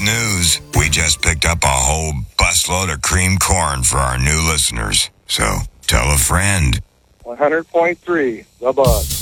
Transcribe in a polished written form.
news. We just picked up a whole busload of cream corn for our new listeners. So tell a friend. 100.3, The Buzz.